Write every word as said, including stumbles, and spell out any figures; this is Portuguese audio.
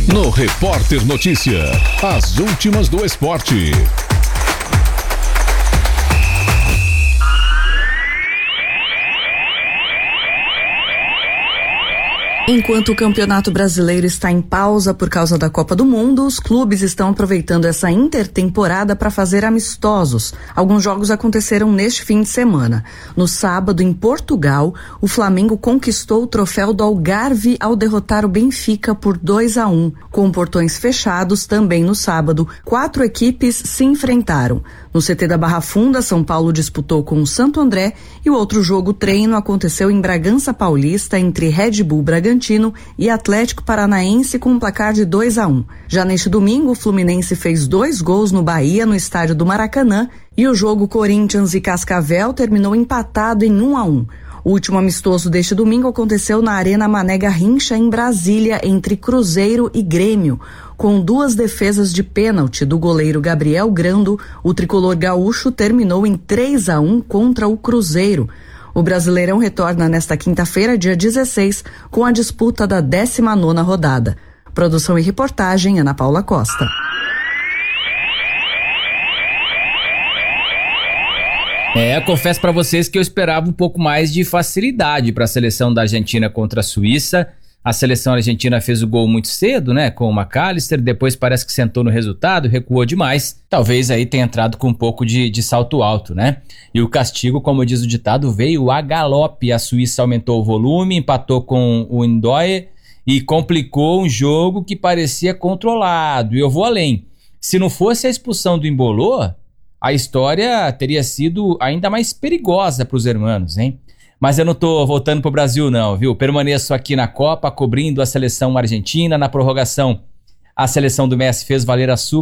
No Repórter Notícia, as últimas do esporte. Enquanto o Campeonato Brasileiro está em pausa por causa da Copa do Mundo, os clubes estão aproveitando essa intertemporada para fazer amistosos. Alguns jogos aconteceram neste fim de semana. No sábado, em Portugal, o Flamengo conquistou o troféu do Algarve ao derrotar o Benfica por dois a um. Com portões fechados, também no sábado, quatro equipes se enfrentaram. No C T da Barra Funda, São Paulo disputou com o Santo André e o outro jogo treino aconteceu em Bragança Paulista entre Red Bull Bragantino e Atlético Paranaense com um placar de dois a um. Já neste domingo, o Fluminense fez dois gols no Bahia no estádio do Maracanã e o jogo Corinthians e Cascavel terminou empatado em um a um. O último amistoso deste domingo aconteceu na Arena Mané Garrincha, em Brasília, entre Cruzeiro e Grêmio. Com duas defesas de pênalti do goleiro Gabriel Grando, o tricolor gaúcho terminou em três a um contra o Cruzeiro. O Brasileirão retorna nesta quinta-feira, dia dezesseis, com a disputa da décima nona rodada. Produção e reportagem, Ana Paula Costa. É, confesso para vocês que eu esperava um pouco mais de facilidade para a seleção da Argentina contra a Suíça. A seleção argentina fez o gol muito cedo, né, com o McAllister, depois parece que sentou no resultado, recuou demais. Talvez aí tenha entrado com um pouco de, de salto alto, né? E o castigo, como diz o ditado, veio a galope. A Suíça aumentou o volume, empatou com o Ndoye e complicou um jogo que parecia controlado. E eu vou além. Se não fosse a expulsão do Embolô, a história teria sido ainda mais perigosa para os hermanos, hein? Mas eu não tô voltando pro Brasil não, viu? Permaneço aqui na Copa, cobrindo a seleção argentina. Na prorrogação, a seleção do Messi fez valer a sua